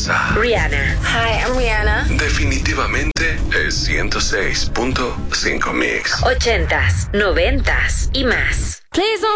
casa. Rihanna. Hi, I'm Rihanna. Definitivamente es 106.5 Mix. 80s, 90s y más. Please don't